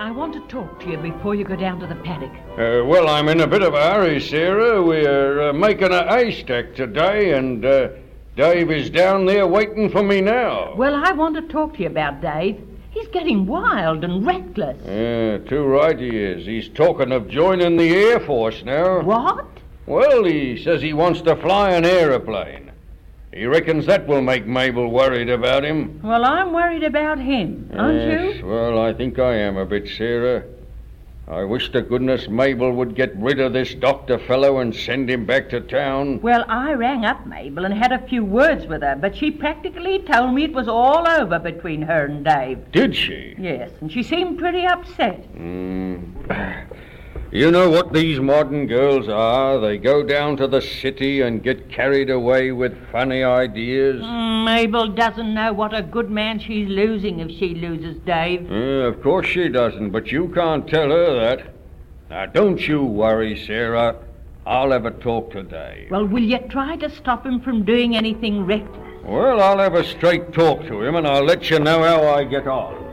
I want to talk to you before you go down to the paddock. Well, I'm in a bit of a hurry, Sarah. We're making a haystack today, and Dave is down there waiting for me now. Well, I want to talk to you about Dave. He's getting wild and reckless. Yeah, too right he is. He's talking of joining the Air Force now. What? Well, he says he wants to fly an aeroplane. He reckons that will make Mabel worried about him. Well, I'm worried about him, aren't you? Well, I think I am a bit, Sarah. I wish to goodness Mabel would get rid of this doctor fellow and send him back to town. Well, I rang up Mabel and had a few words with her, but she practically told me it was all over between her and Dave. Did she? Yes, and she seemed pretty upset. You know what these modern girls are? They go down to the city and get carried away with funny ideas. Mabel doesn't know what a good man she's losing if she loses Dave. Of course she doesn't, but you can't tell her that. Now, don't you worry, Sarah. I'll have a talk to Dave. Well, will you try to stop him from doing anything reckless? Well, I'll have a straight talk to him, and I'll let you know how I get on.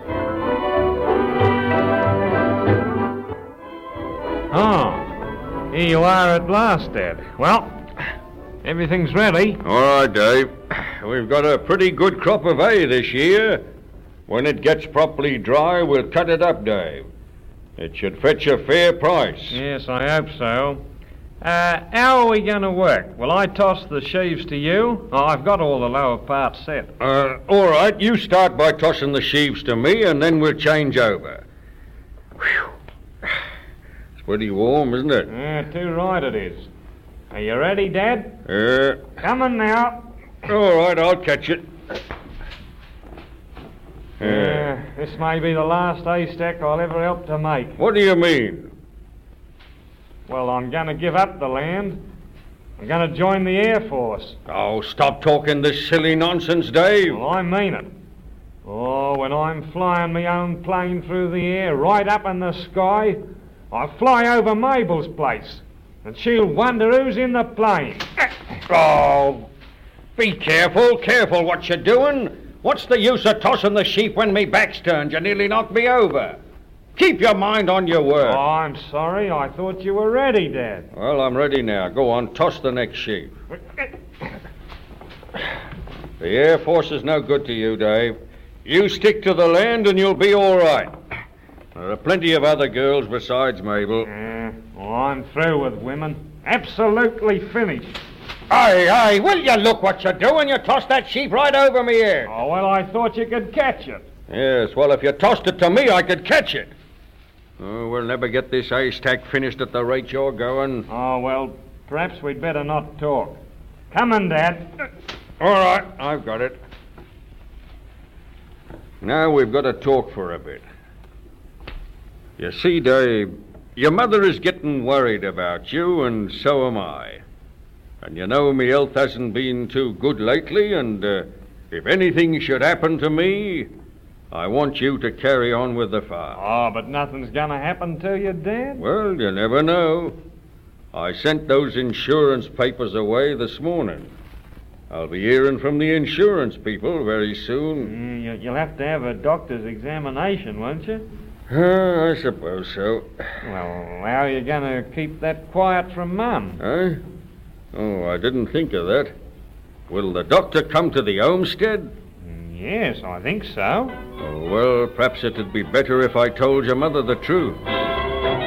Oh, here you are at last, Dad. Well, everything's ready. All right, Dave. We've got a pretty good crop of hay this year. When it gets properly dry, we'll cut it up, Dave. It should fetch a fair price. Yes, I hope so. How are we going to work? Will I toss the sheaves to you? Oh, I've got all the lower parts set. All right, you start by tossing the sheaves to me, and then we'll change over. Whew. It's pretty warm, isn't it? Too right it is. Are you ready, Dad? Coming now. All right, I'll catch it. This may be the last haystack I'll ever help to make. What do you mean? Well, I'm going to give up the land. I'm going to join the Air Force. Oh, stop talking this silly nonsense, Dave. Well, I mean it. Oh, when I'm flying my own plane through the air, right up in the sky, I fly over Mabel's place, and she'll wonder who's in the plane. Oh, be careful, careful what you're doing. What's the use of tossing the sheep when me back's turned? You nearly knocked me over. Keep your mind on your work. Oh, I'm sorry. I thought you were ready, Dad. Well, I'm ready now. Go on, toss the next sheep. The Air Force is no good to you, Dave. You stick to the land and you'll be all right. There are plenty of other girls besides Mabel. Well, I'm through with women. Absolutely finished. Aye, will you look what you're doing? You tossed that sheep right over me here. Oh, well, I thought you could catch it. Yes, well, if you tossed it to me, I could catch it. Oh, we'll never get this haystack finished at the rate you're going. Oh, well, perhaps we'd better not talk. Come on, Dad. All right, I've got it. Now we've got to talk for a bit. You see, Dave, your mother is getting worried about you, and so am I. And you know me health hasn't been too good lately, and if anything should happen to me, I want you to carry on with the farm. Oh, but nothing's going to happen to you, Dad? Well, you never know. I sent those insurance papers away this morning. I'll be hearing from the insurance people very soon. You'll have to have a doctor's examination, won't you? I suppose so. Well, how are you going to keep that quiet from Mum? Huh? Oh, I didn't think of that. Will the doctor come to the homestead? Yes, I think so. Oh, well, perhaps it'd be better if I told your mother the truth.